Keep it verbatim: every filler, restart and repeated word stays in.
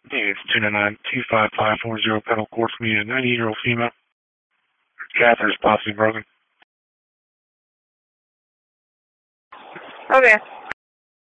Hey, it's two nine nine two five five four zero Pedal Course Me, a ninety-year-old female. Catheter's possibly broken. Okay.